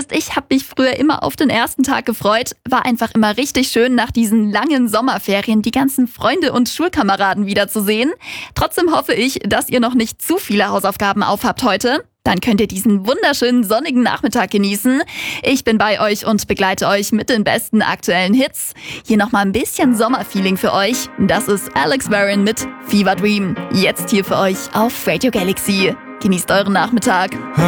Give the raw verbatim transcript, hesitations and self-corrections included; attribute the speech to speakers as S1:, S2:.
S1: Zumindest ich habe mich früher immer auf den ersten Tag gefreut. War einfach immer richtig schön, nach diesen langen Sommerferien die ganzen Freunde und Schulkameraden wiederzusehen. Trotzdem hoffe ich, dass ihr noch nicht zu viele Hausaufgaben aufhabt heute. Dann könnt ihr diesen wunderschönen sonnigen Nachmittag genießen. Ich bin bei euch und begleite euch mit den besten aktuellen Hits. Hier nochmal ein bisschen Sommerfeeling für euch. Das ist Alex Warren mit Fever Dream. Jetzt hier für euch auf Radio Galaxy. Genießt euren Nachmittag.